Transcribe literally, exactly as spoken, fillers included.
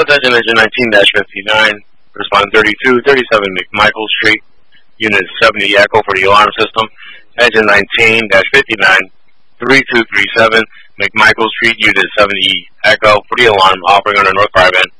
Attention Engine nineteen fifty-nine, respond thirty-two thirty-seven McMichael Street, Unit seventy Echo for the alarm system. Engine nineteen fifty-nine, three two three seven McMichael Street, Unit seventy Echo for the alarm, operating on the North Drive-In.